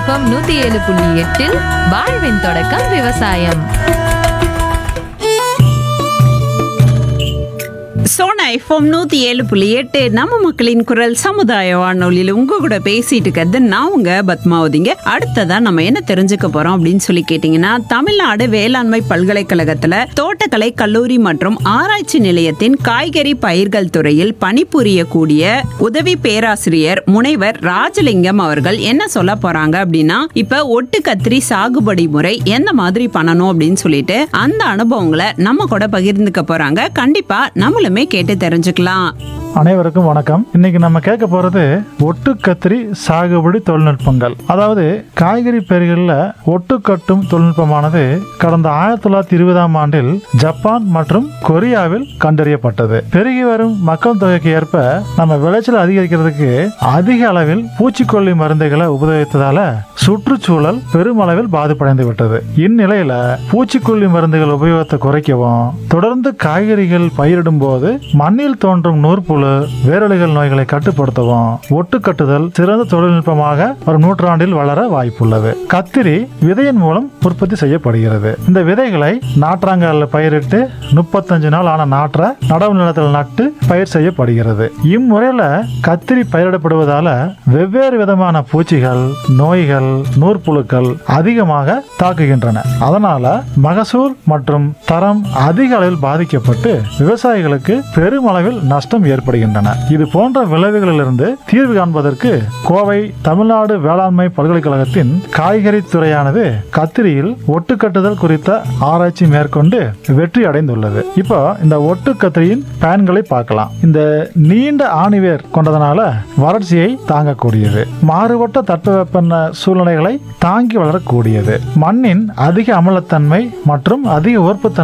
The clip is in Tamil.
எஃப்எம் 107.8 வாழ்வின் தொடக்கம் விவசாயம். சோனா எஃப்எம் 107.8 நம்ம மக்களின் குரல் சமுதாய வானொலியில் உங்க கூட பேசிட்டு இருக்கிறது நான் உங்க பத்மாவதிங்க. அடுத்ததா நம்ம என்ன தெரிஞ்சுக்க போறோம் அப்படின்னு சொல்லி கேட்டீங்கன்னா, தமிழ்நாடு வேளாண்மை பல்கலைக்கழகத்துல தோட்டக்கலை கல்லூரி மற்றும் ஆராய்ச்சி நிலையத்தின் காய்கறி பயிர்கள் துறையில் பணிபுரியக்கூடிய உதவி பேராசிரியர் முனைவர் ராஜலிங்கம் அவர்கள் என்ன சொல்ல போறாங்க அப்படின்னா, இப்ப ஒட்டு கத்திரி சாகுபடி முறை எந்த மாதிரி பண்ணணும் அப்படின்னு சொல்லிட்டு அந்த அனுபவங்களை நம்ம கூட பகிர்ந்துக்க போறாங்க. கண்டிப்பா நம்மளுமே கேட்டு தெரிஞ்சுக்கலாம். அனைவருக்கும் வணக்கம். இன்னைக்கு நம்ம கேட்க போறது ஒட்டு கத்திரி சாகுபடி தொழில்நுட்பங்கள். அதாவது காய்கறி பயிர்களில் ஒட்டு கட்டும் தொழில்நுட்பமானது கடந்த 1920ஆம் ஆண்டில் ஜப்பான் மற்றும் கொரியாவில் கண்டறியப்பட்டது. பெருகி வரும் மக்கள் தொகைக்கு ஏற்ப நம்ம விளைச்சல் அதிகரிக்கிறதுக்கு அதிக அளவில் பூச்சிக்கொல்லி மருந்துகளை உபயோகித்ததால சுற்றுச்சூழல் பெருமளவில் பாதிப்படைந்து விட்டது. இந்நிலையில பூச்சிக்கொல்லி மருந்துகள் உபயோகத்தை குறைக்கவும், தொடர்ந்து காய்கறிகள் பயிரிடும் போது மண்ணில் தோன்றும் நூற்புழு, வேரழுகல் நோய்களை கட்டுப்படுத்தவும் ஒட்டு கட்டுதல் சிறந்த தொழில்நுட்பமாக ஒரு நூற்றாண்டில் வளர வாய்ப்புள்ளது. கத்திரி விதையின் மூலம் உற்பத்தி செய்யப்படுகிறது. இந்த விதைகளை நாற்றாங்கல்ல பயிரிட்டு 35 நாள் ஆன நாற்றை நடவு நிலத்தில் நட்டு பயிர் செய்யப்படுகிறது. இம்முறையில கத்திரி பயிரிடப்படுவதால வெவ்வேறு விதமான பூச்சிகள், நோய்கள், நூற்புழுக்கள் அதிகமாக தாக்குகின்றன. அதனால மகசூல் மற்றும் தரம் அதிக அளவில் பாதிக்கப்பட்டு விவசாயிகளுக்கு பெருமளவில் நஷ்டம் ஏற்படுகின்றன. இது போன்ற விளைவுகளிலிருந்து தீர்வு காண்பதற்கு கோவை தமிழ்நாடு வேளாண்மை பல்கலைக்கழகத்தின் காய்கறி துறையானது கத்திரியில் ஒட்டு கட்டுதல் குறித்த ஆராய்ச்சி மேற்கொண்டு வெற்றி அடைந்துள்ளது. இப்போ இந்த ஒட்டு கத்திரியின் பயன்களை பார்க்கலாம். இந்த நீண்ட ஆணிவேர் கொண்டதனால வறட்சியை தாங்கக்கூடியது, மாறுபட்ட தட்பவெப்ப சூழ்நிலைகளை தாங்கி வளரக்கூடியது, மண்ணின் அதிக அமிலத்தன்மை மற்றும் அதிக உற்பத்தி